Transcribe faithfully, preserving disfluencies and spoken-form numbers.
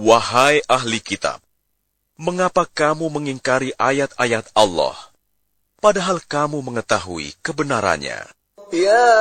Wahai ahli kitab, mengapa kamu mengingkari ayat-ayat Allah, padahal kamu mengetahui kebenarannya? Ya